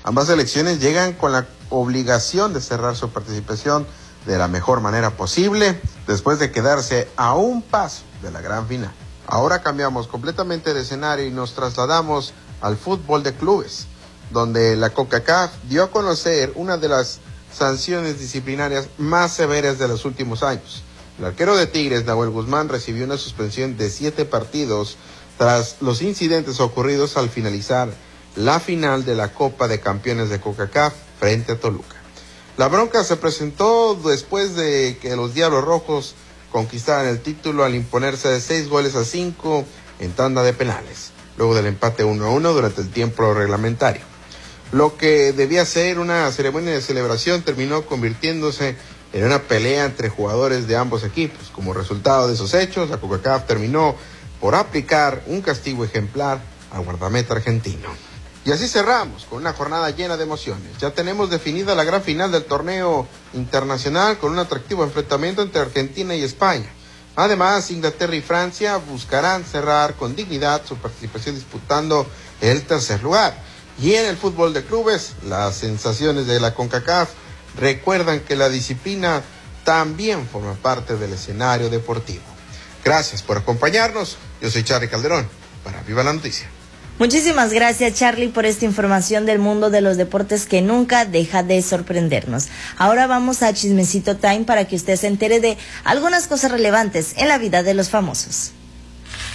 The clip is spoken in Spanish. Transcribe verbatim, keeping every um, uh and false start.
Ambas selecciones llegan con la obligación de cerrar su participación de la mejor manera posible, después de quedarse a un paso de la gran final. Ahora cambiamos completamente de escenario y nos trasladamos al fútbol de clubes, donde la CONCACAF dio a conocer una de las sanciones disciplinarias más severas de los últimos años. El arquero de Tigres, Nahuel Guzmán, recibió una suspensión de siete partidos tras los incidentes ocurridos al finalizar la final de la Copa de Campeones de CONCACAF frente a Toluca. La bronca se presentó después de que los Diablos Rojos conquistaran el título al imponerse de seis goles a cinco en tanda de penales, luego del empate uno a uno durante el tiempo reglamentario. Lo que debía ser una ceremonia de celebración terminó convirtiéndose en una pelea entre jugadores de ambos equipos. Como resultado de esos hechos, la CONCACAF terminó por aplicar un castigo ejemplar al guardameta argentino. Y así cerramos con una jornada llena de emociones. Ya tenemos definida la gran final del torneo internacional con un atractivo enfrentamiento entre Argentina y España. Además, Inglaterra y Francia buscarán cerrar con dignidad su participación disputando el tercer lugar. Y en el fútbol de clubes, las sensaciones de la CONCACAF recuerdan que la disciplina también forma parte del escenario deportivo. Gracias por acompañarnos. Yo soy Charly Calderón para Viva la Noticia. Muchísimas gracias, Charly, por esta información del mundo de los deportes que nunca deja de sorprendernos. Ahora vamos a Chismecito Time para que usted se entere de algunas cosas relevantes en la vida de los famosos.